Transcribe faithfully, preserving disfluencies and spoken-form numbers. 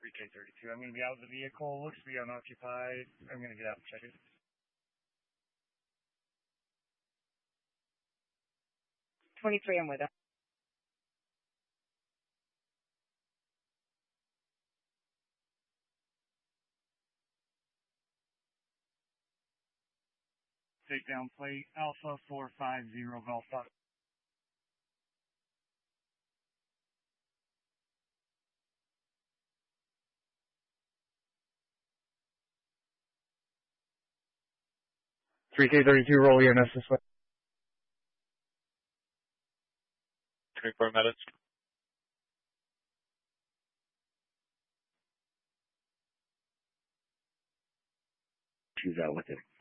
three K thirty-two. I'm going to be out of the vehicle. Looks to be unoccupied. I'm going to get out and check it. twenty-three, I'm with him. Takedown plate, Alpha four five zero Golf Fox. three K thirty-two, roll E M S this way. twenty-four minutes. She's out with it.